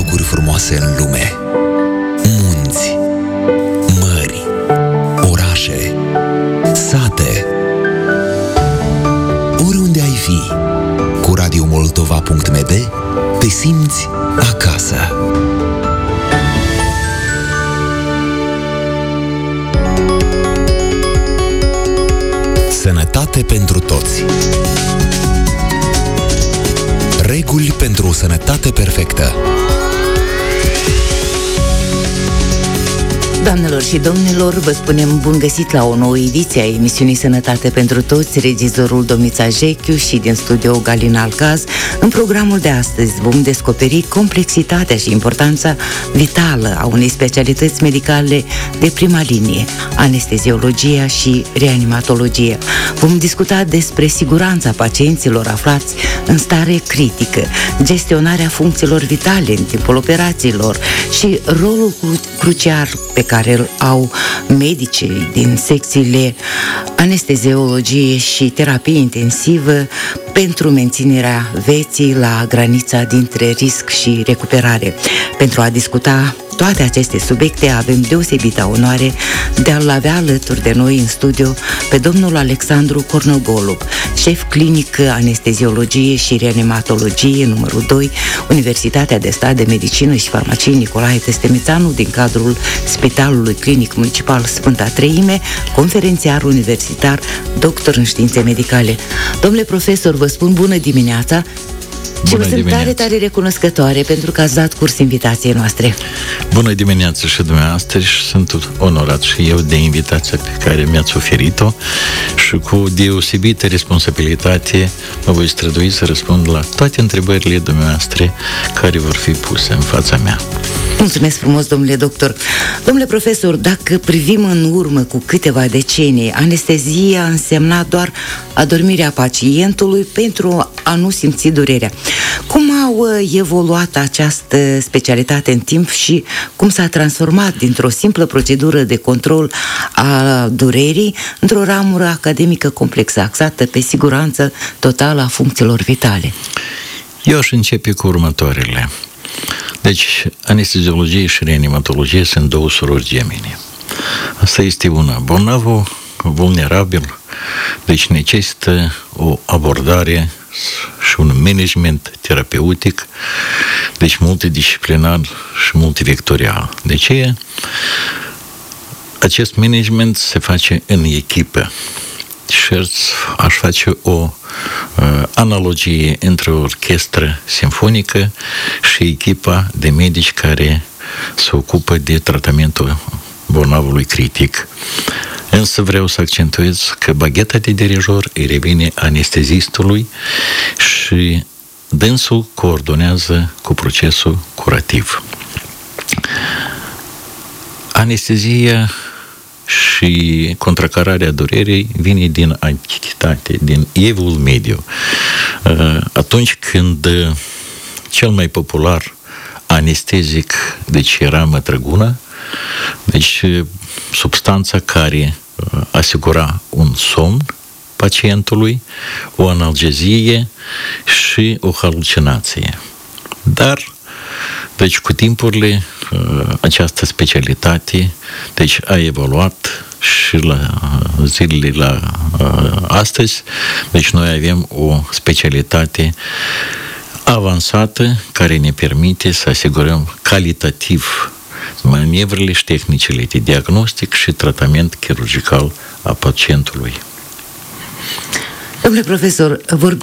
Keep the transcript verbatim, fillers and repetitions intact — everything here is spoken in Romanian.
locuri frumoase în lume. Munți, mări, orașe, sate. Oriunde ai fi, cu radio moldova punct m d te simți acasă. Sănătate pentru toți. Reguli pentru o sănătate perfectă. Doamnelor și domnilor, vă spunem bun găsit la o nouă ediție a emisiunii Sănătate pentru Toți, regizorul Domnița Jechiu și din studio Galina Alcaz. În programul de astăzi vom descoperi complexitatea și importanța vitală a unei specialități medicale de prima linie, anesteziologia și reanimatologia. Vom discuta despre siguranța pacienților aflați în stare critică, gestionarea funcțiilor vitale în timpul operațiilor și rolul crucial pe care care îl au medicii din secțiile anesteziologie și terapie intensivă pentru menținerea vieții la granița dintre risc și recuperare. Pentru a discuta toate aceste subiecte avem deosebită onoare de a-l avea alături de noi în studio pe domnul Alexandru Cornogolub, șef clinic anesteziologie și reanimatologie numărul doi, Universitatea de Stat de Medicină și Farmacie Nicolae Testemițanu din cadrul Spitalului Clinic Municipal Sfânta Treime, conferențiar universitar, doctor în științe medicale. Domnule profesor, vă spun bună dimineața! Și vă sunt tare, tare recunoscătoare pentru că ați dat curs invitației noastre. Bună dimineața și dumneavoastră și sunt onorat și eu de invitația pe care mi-ați oferit-o și cu deosebită responsabilitate mă voi strădui să răspund la toate întrebările dumneavoastră care vor fi puse în fața mea. Mulțumesc frumos, domnule doctor. Domnule profesor, dacă privim în urmă cu câteva decenii, anestezia însemna doar adormirea pacientului pentru a nu simți durerea. Cum au evoluat această specialitate în timp și cum s-a transformat dintr-o simplă procedură de control a durerii într-o ramură academică complexă, axată pe siguranță totală a funcțiilor vitale? Eu aș începe cu următoarele. Deci, anesteziologie și reanimatologie sunt două surori gemene. Asta este una. Bolnavul vulnerabil, deci necesită o abordare și un management terapeutic, deci multidisciplinar și multivectorial. De ce? Acest management se face în echipă. Și aș face o uh, analogie între o orchestră simfonică și echipa de medici care se ocupă de tratamentul bolnavului critic. Însă vreau să accentuez că bagheta de dirijor îi revine anestezistului și dânsul coordonează cu procesul curativ. Anestezia și contracararea durerii vine din antichitate, din evul mediu. Atunci când cel mai popular anestezic, deci era mătrăguna, deci substanța care asigura un somn pacientului, o analgezie și o halucinație. Dar deci cu timpurile această specialitate deci a evoluat și la zilele la astăzi, deci noi avem o specialitate avansată care ne permite să asigurăm calitativ manevrele și tehnicile de diagnostic și tratament chirurgical a pacientului. Domnule profesor, vorbim